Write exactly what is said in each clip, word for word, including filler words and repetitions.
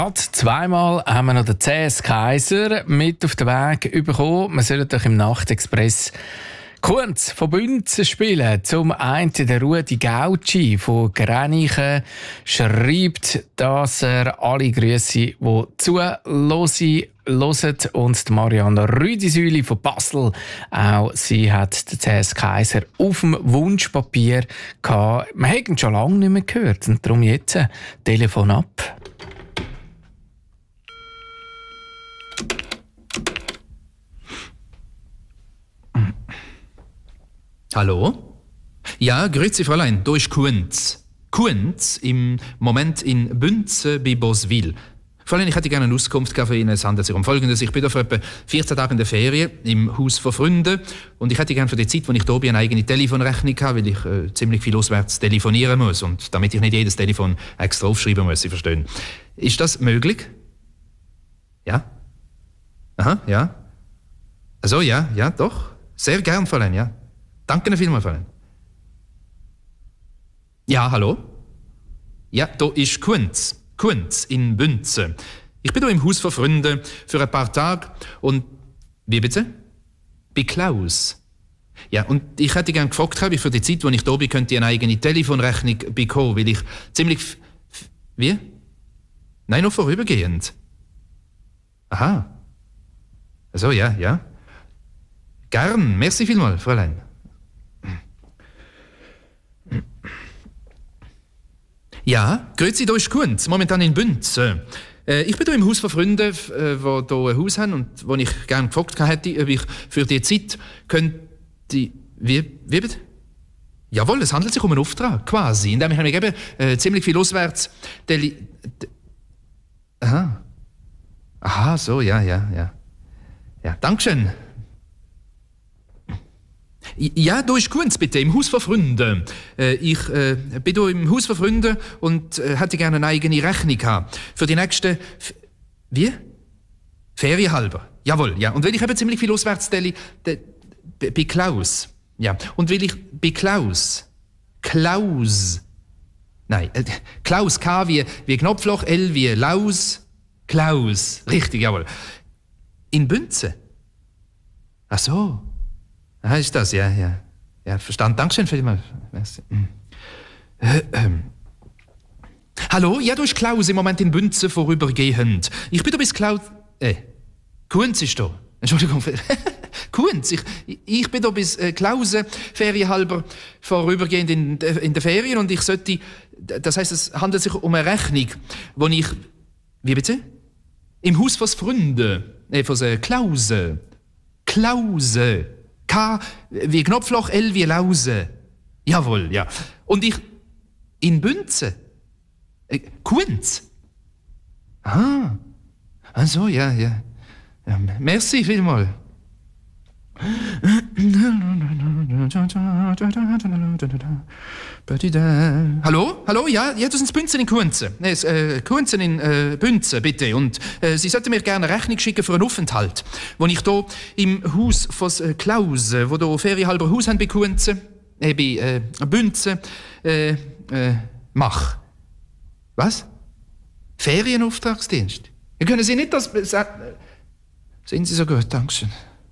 Gerade zweimal haben wir noch den C S Kaiser mit auf den Weg bekommen. Wir sollen doch im Nachtexpress Kunz von Bünzen spielen. Zum einen der Rudi Gauci von Grenichen schreibt, dass er alle Grüße, die zuhören, und die Marianne Rüdisüli von Basel, auch sie hat den C S Kaiser auf dem Wunschpapier gehabt. Wir haben ihn schon lange nicht mehr gehört und darum jetzt Telefon ab. Hallo? Ja, grüezi Fräulein, da ist Kunz. Kunz, im Moment in Bünzen bei Boswil. Fräulein, ich hätte gerne eine Auskunft für Ihnen. Es handelt sich um Folgendes. Ich bin da vor etwa vierzehn Tagen in der Ferien im Haus von Freunden und ich hätte gerne für die Zeit, wo ich da bin, eine eigene Telefonrechnung habe, weil ich äh, ziemlich viel auswärts telefonieren muss und damit ich nicht jedes Telefon extra aufschreiben muss, Sie verstehen. Ist das möglich? Ja? Aha, ja. Also ja, ja, doch. Sehr gern, Fräulein, ja. Danke Ihnen vielmals, Fräulein. Ja, hallo? Ja, da ist Kunz. Kunz in Bünzen. Ich bin hier im Haus von Freunden für ein paar Tage und... Wie bitte? Bei Klaus. Ja, und ich hätte gerne gefragt, ob ich für die Zeit, wo ich da bin, könnte ich eine eigene Telefonrechnung bekommen, weil ich ziemlich... F- f- wie? Nein, noch vorübergehend. Aha. Also, ja, ja. Gern. Merci vielmals, Fräulein. Ja, grüezi, da ist Kunz, momentan in Bünzen. Äh, ich bin hier im Haus von Freunden, äh, die hier ein Haus haben und wo ich gerne gefragt hätte, ob ich für die Zeit könnte... Wie, wie bitte? Jawohl, es handelt sich um einen Auftrag, quasi, indem ich mich eben äh, ziemlich viel auswärts... Deli- de- Aha. Aha, so, ja, ja, ja. Ja, Dankeschön. Ja, da ist Kunz, bitte, im Haus von Freunden. Äh, ich äh, bin hier im Haus von Freunden und äh, hätte gerne eine eigene Rechnung gehabt. Für die nächsten... F- Wie? Ferienhalber. Jawohl, ja. Und weil ich eben ziemlich viel auswärts tele... De, de, bei Klaus. Ja. Und weil ich... Bei Klaus. Klaus. Nein, äh, Klaus, K wie, wie Knopfloch, L wie Laus. Klaus. Richtig, jawohl. In Bünzen. Ach so. Ah, ist das, ja, ja. Ja, verstanden. Dankeschön vielmals. Äh, ähm. Hallo? Ja, du bist Klaus, im Moment in Bünzen vorübergehend. Ich bin da bis Klaus... Äh, Kunz ist da. Entschuldigung. Kunz, ich, ich bin da bis äh, Klause, ferienhalber, vorübergehend in, in den Ferien und ich sollte... Das heisst, es handelt sich um eine Rechnung, wo ich... Wie bitte? Im Haus von Freunden. Äh, von äh, Klause. Klause. K wie Knopfloch, L wie Lause. Jawohl, ja. Und ich... In Bünzen. Äh, Kunz. Ah. Ach so, ja, ja. ja merci vielmals. Hallo? Hallo? Ja, ja, das sind Bünzen in Kunzen. Nee, äh, Kunzen in äh, Bünzen, bitte. Und äh, Sie sollten mir gerne eine Rechnung schicken für einen Aufenthalt, wo ich hier im Haus von äh, Klaus, wo hier ferienhalber Haus haben bei Kunzen, äh, bei äh, Bünzen, äh, äh, mache. Was? Ferienauftragsdienst? Ja, können Sie nicht das... Äh, sind Sie so gut, Dankeschön.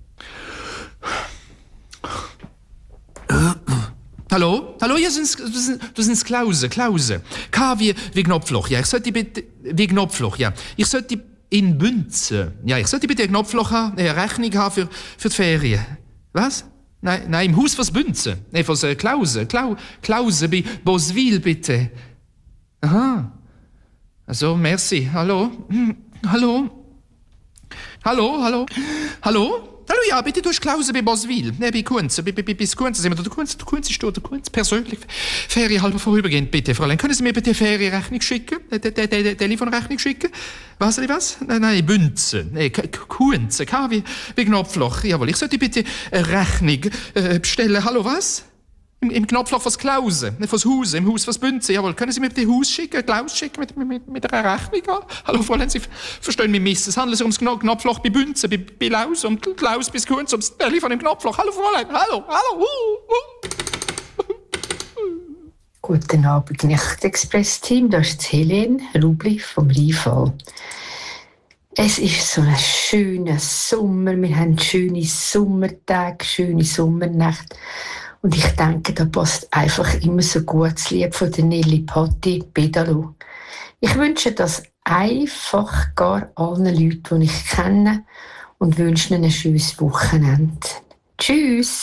Hallo? Hallo, ja, das sind, das sind Klause, Klause. K wie, wie Knopfloch, ja. Ich sollte bitte, wie Knopfloch, ja. Ich sollte in Bünzen, ja, ich sollte bitte ein Knopfloch haben, eine Rechnung haben für, für die Ferien. Was? Nein, nein, im Haus von Bünzen. Nein, von äh, Klause, Klau, Klause bei Boswil, bitte. Aha. Also, merci. Hallo? Hm, hallo? Hallo, hallo? Hallo? Hallo, ja, bitte, du hast Klause bei Boswil. Ne, bei Kunz, bei, bei, bis Kunz. Sind wir da, der Kunz, der Kunz ist da, der Kunz persönlich. Ferienhalber vorübergehend, bitte, Fräulein. Können Sie mir bitte eine Ferienrechnung schicken? Eine Telefonrechnung schicken? Was, was? Nein, nein, Bünzen. Nee, Kunz, K wie, wie Knopfloch. Jawohl, ich sollte bitte eine Rechnung äh, bestellen. Hallo, was? Im, Im Knopfloch von Klause, nicht von Haus, im Haus von Bünzen. Jawohl, können Sie mir bitte Haus schicken, Klaus schicken mit, mit, mit einer Rechnung an? Hallo, Fräulein, Sie verstehen mich miss. Es handelt sich ums Knopfloch bei Bünzen, bei, bei Laus, um Klaus bis Kunz, ums Telefon im Knopfloch. Hallo, Fräulein, hallo, hallo. Uh, uh. Guten Abend, Nachtexpress-Team. Da ist Helene Rubli vom Liefall. Es ist so ein schöner Sommer. Wir haben schöne Sommertage, schöne Sommernacht. Und ich denke, da passt einfach immer so gut das Lied von der Nelly Patti, Pedalo. Ich wünsche das einfach gar allen Leuten, die ich kenne, und wünsche ihnen ein schönes Wochenende. Tschüss!